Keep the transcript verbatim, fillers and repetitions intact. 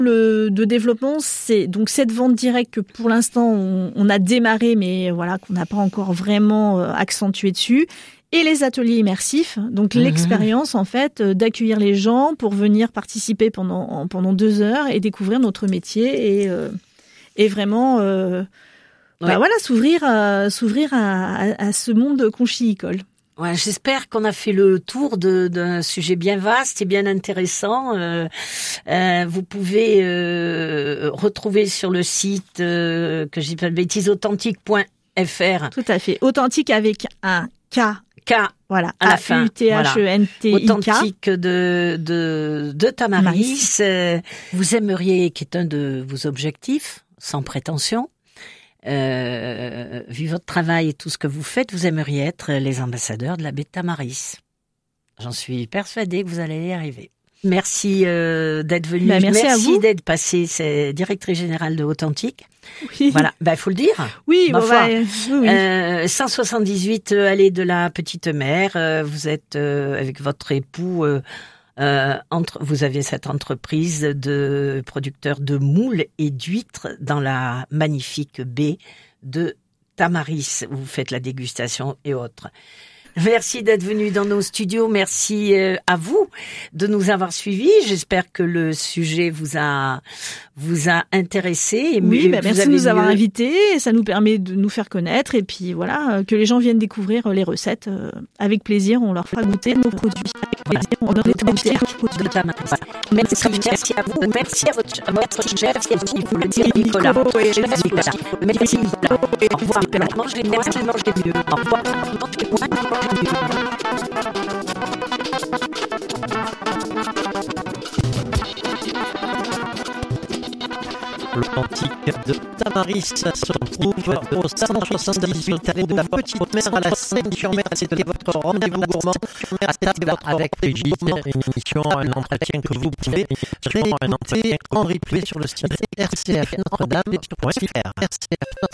le de développement, c'est donc cette vente directe que pour l'instant on, on a démarré, mais voilà qu'on n'a pas encore vraiment euh, accentué dessus. Et les ateliers immersifs, donc mmh. l'expérience en fait euh, d'accueillir les gens pour venir participer pendant pendant deux heures et découvrir notre métier et euh, et vraiment euh, ouais. bah voilà s'ouvrir à, s'ouvrir à, à, à ce monde conchylicole. Ouais, j'espère qu'on a fait le tour de, d'un sujet bien vaste et bien intéressant. Euh, euh, vous pouvez euh, retrouver sur le site euh, que j'ai pas de bêtises, authentique point f r. Tout à fait, authentique avec un K. K. Voilà, à la fin. A U T H E N T I K. Authentique de de de Tamaris. Euh, vous aimeriez, qui est un de vos objectifs, sans prétention. Euh, vu votre travail et tout ce que vous faites, vous aimeriez être les ambassadeurs de la baie de Tamaris. J'en suis persuadée que vous allez y arriver. Merci euh, d'être venu. Bah, merci, merci à vous. d'être passé. C'est directrice générale de Authentique. Oui. Voilà, ben bah, faut le dire. Oui, ma bon, foi. bah, oui, oui. Euh, cent soixante-dix-huit euh, allée de la Petite Mer. Euh, vous êtes euh, avec votre époux. Euh, Euh, entre, vous avez cette entreprise de producteurs de moules et d'huîtres dans la magnifique baie de Tamaris. Vous faites la dégustation et autres. Merci d'être venu dans nos studios. Merci euh, à vous de nous avoir suivis. J'espère que le sujet vous a vous a intéressé. Et oui, bah, vous merci avez de nous avoir mieux... invités. Ça nous permet de nous faire connaître et puis voilà, euh, que les gens viennent découvrir les recettes. Euh, avec plaisir, on leur fera goûter nos produits. Avec plaisir, on leur fera goûter nos produits. Merci, merci à vous. Merci à votre, à votre chef, il faut le dire, Nicolas. Merci, Nicolas. Merci, Nicolas. Au revoir. Mangez, mangez, mangez mieux. Au revoir. Mangez moins, mangez mieux. L'authentique de Tamaris se trouve au cent soixante-dix-huit allée de la Petite Mer à la Seine-sur-Mer. C'était votre rendez-vous gourmand à table avec Brigitte. Une émission, un entretien que vous pouvez réécouter en replay sur le site r c f notre dame point f r.